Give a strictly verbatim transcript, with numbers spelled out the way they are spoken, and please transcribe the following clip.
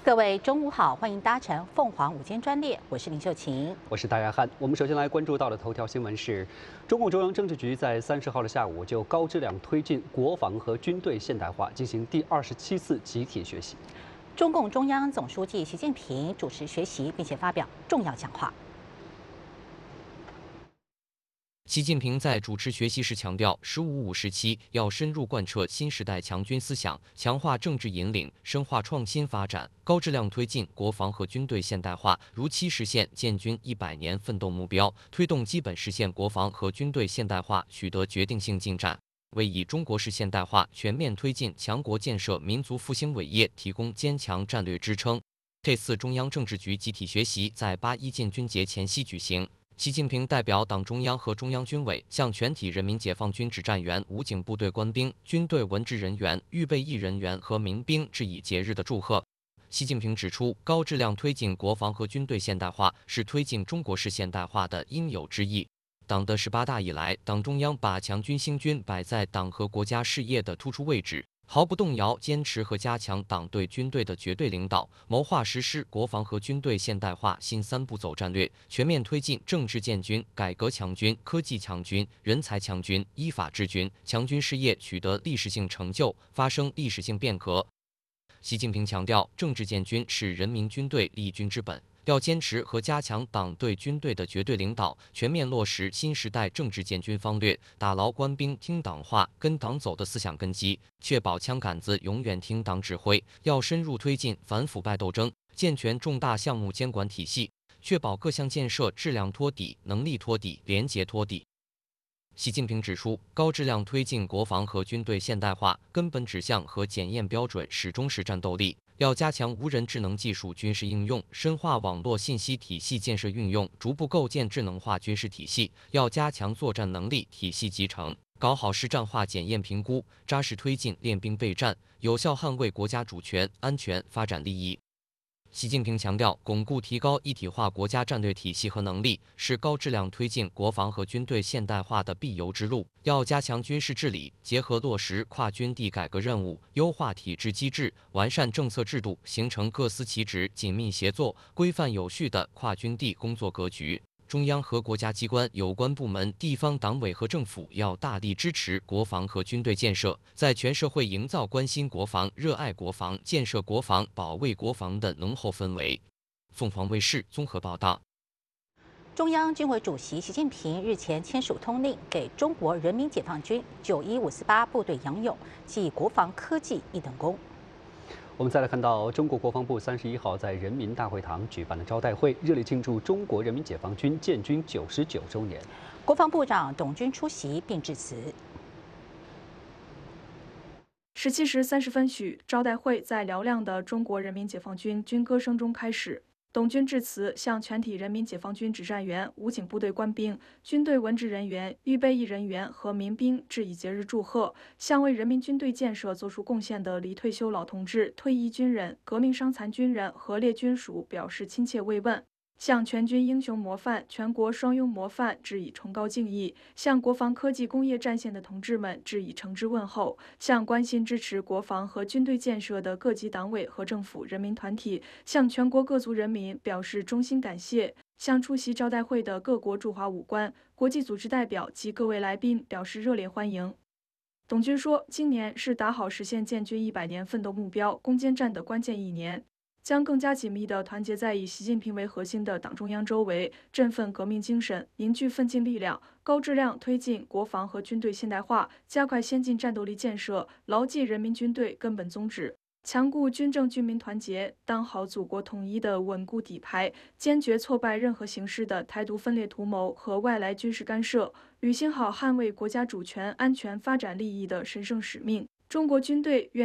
各位中午好，欢迎搭乘凤凰午间专列，我是林秀琴， 我是大家汉。我们首先来关注到的头条新闻是，中共中央政治局在三十号的下午就高质量推进国防和军队现代化进行第二十七次集体学习。 中共中央总书记习近平主持学习，并且发表重要讲话。 习近平在主持学习时强调，“十五五”时期要深入贯彻新时代强军思想，强化政治引领，深化创新发展，高质量推进国防和军队现代化，如期实现建军一百年奋斗目标，推动基本实现国防和军队现代化取得决定性进展，为以中国式现代化全面推进强国建设、民族复兴伟业提供坚强战略支撑。这次中央政治局集体学习在八一建军节前夕举行。习近平代表党中央和中央军委向全体人民解放军指战员、武警部队官兵、军队文职人员、预备役人员和民兵致以节日的祝贺。习近平指出，高质量推进国防和军队现代化是推进中国式现代化的应有之义。党的十八大以来，党中央把强军兴军摆在党和国家事业的突出位置，毫不动摇坚持和加强党对军队的绝对领导，谋划实施国防和军队现代化新三步走战略，全面推进政治建军、改革强军、科技强军、人才强军、依法治军，强军事业取得历史性成就，发生历史性变革。习近平强调，政治建军是人民军队立军之本，要坚持和加强党对军队的绝对领导，全面落实新时代政治建军方略，打牢官兵听党话、跟党走的思想根基，确保枪杆子永远听党指挥。要深入推进反腐败斗争，健全重大项目监管体系，确保各项建设质量托底、能力托底、廉洁托底。习近平指出，高质量推进国防和军队现代化，根本指向和检验标准始终是战斗力。要加强无人智能技术军事应用，深化网络信息体系建设运用，逐步构建智能化军事体系。要加强作战能力体系集成，搞好实战化检验评估，扎实推进练兵备战，有效捍卫国家主权、安全、发展利益。习近平强调，巩固提高一体化国家战略体系和能力，是高质量推进国防和军队现代化的必由之路。要加强军事治理，结合落实跨军地改革任务，优化体制机制，完善政策制度，形成各司其职、紧密协作、规范有序的跨军地工作格局。中央和国家机关有关部门、地方党委和政府要大力支持国防和军队建设，在全社会营造关心国防、热爱国防、建设国防、保卫国防的浓厚氛围。凤凰卫视综合报道。 中央军委主席习近平日前签署通令，给中国人民解放军九一五四八部队杨勇记国防科技一等功。 我们再来看到，中国国防部三十一号在人民大会堂举办了招待会，热烈庆祝中国人民解放军建军九十九周年。 国防部长董军出席并致辞。 十七时三十分许，招待会在嘹亮的中国人民解放军军歌声中开始。董军致辞，向全体人民解放军指战员、武警部队官兵、军队文职人员、预备役人员和民兵致以节日祝贺，向为人民军队建设做出贡献的离退休老同志、退役军人、革命伤残军人和列军属表示亲切慰问，向全军英雄模范、全国双拥模范致以崇高敬意，向国防科技工业战线的同志们致以诚挚问候，向关心支持国防和军队建设的各级党委和政府人民团体，向全国各族人民表示衷心感谢，向出席招待会的各国驻华武官、国际组织代表及各位来宾表示热烈欢迎。董军说，今年是打好实现建军一百年奋斗目标攻坚战的关键一年，将更加紧密地团结在以习近平为核心的党中央周围，振奋革命精神，凝聚奋进力量，高质量推进国防和军队现代化，加快先进战斗力建设，牢记人民军队根本宗旨，强固军政军民团结，当好祖国统一的稳固底牌，坚决挫败任何形式的台独分裂图谋和外来军事干涉，履行好捍卫国家主权、安全、发展利益的神圣使命。中国军队愿